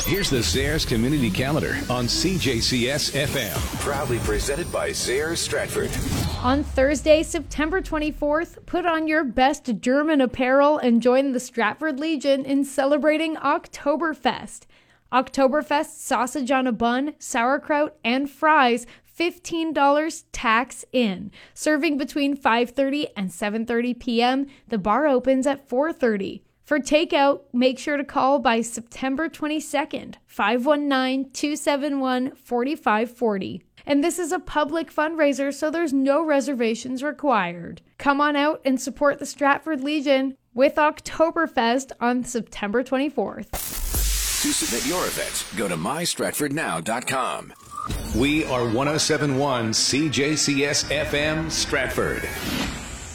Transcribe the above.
Here's the Zayres Community Calendar on CJCS FM. Proudly presented by Zayres Stratford. On Thursday, September 24th, put on your best German apparel and join the Stratford Legion in celebrating Oktoberfest. Oktoberfest sausage on a bun, sauerkraut, and fries, $15 tax in. Serving between 5:30 and 7:30 p.m. The bar opens at 4:30. For takeout, make sure to call by September 22nd, 519-271-4540. And this is a public fundraiser, so there's no reservations required. Come on out and support the Stratford Legion with Oktoberfest on September 24th. To submit your event, go to mystratfordnow.com. We are 107.1 CJCS FM Stratford.